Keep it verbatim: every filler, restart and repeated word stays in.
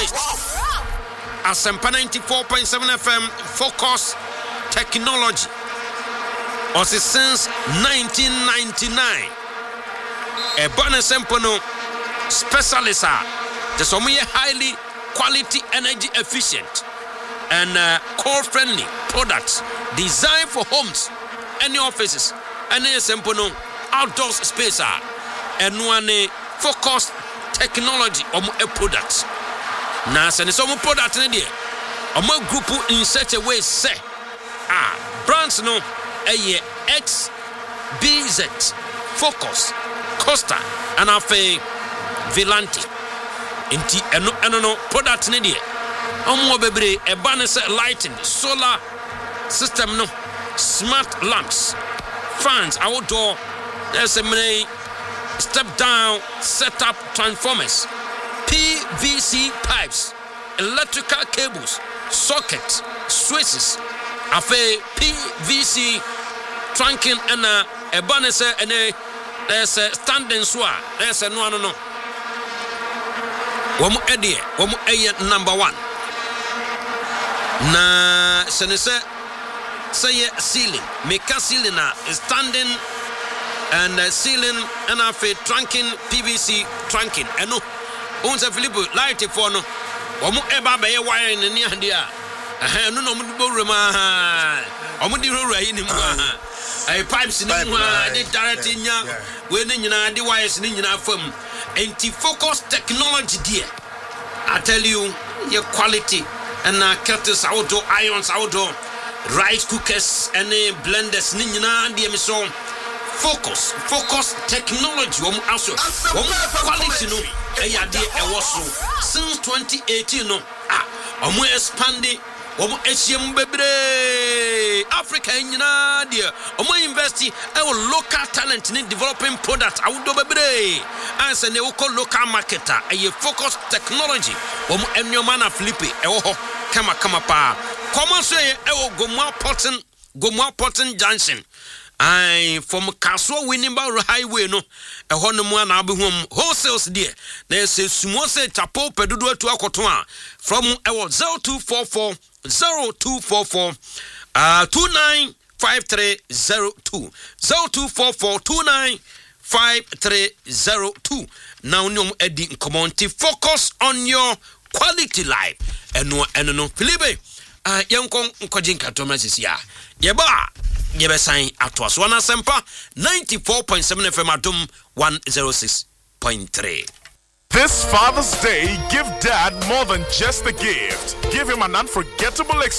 specialist. Asempa ninety-four point seven F M, Focus Technology. Also since nineteen ninety-nine. A bonus sempono specialist. The some highly quality, energy efficient, and uh, core-friendly products designed for homes, any offices, any sempono outdoor space. And one Focus Technology or a product. Now, send some product in there. A more group in such a way say, ah, brands no a X B Z Focus Costa and a fe Villanti. Inti eno eno no product in there. Omo bebre a banner lighting, solar system no, smart lamps, fans, outdoor. There's a many step down setup transformers, P V C pipes, electrical cables, sockets, switches, afe P V C trunking and a banner and a there's a standing swa, there's a no no no. Womu edie, womu eye number one. Na senese say ceiling, make a ceiling na standing and uh, ceiling and a trunking P V C trunking. And no, once a Filippo light for no, womu eba be wire in the near dia. I no no rema, omudi rura in him. I pipes in the directing ya, when in the wires in your firm. Anti-focus technology, dear. I tell you, your quality and uh, kettles outdoor, irons outdoor, rice cookers and uh, blenders, ninja, dear me so. Focus, focus technology. Um, also, um, quality no. Eya dear, I was so since twenty eighteen no. Ah, um, we expanding. Um, Asian baby, Africa, inna dear. Um, we invest our local talent in developing products. I would do baby. As a local local marketer, a focus technology. Um, and your man Felipe, oh, come come pa. Come on, say, oh, go more potent, go more potent Johnson. I from Castle winning by highway no. A honeymoon I'll be home wholesales dear. There's a smose chapo pedudo to Akotwa from our zero two four four zero two four four uh two nine five three zero two zero two four four two nine five three zero two. Now no Eddie community focus on your quality life. And no and no Felipe uh young Kojinka Thomas ya yeba yeba sign atwas one asempa ninety-four point seven F M Adum one oh six point three. This Father's Day, give Dad more than just a gift. Give him an unforgettable experience.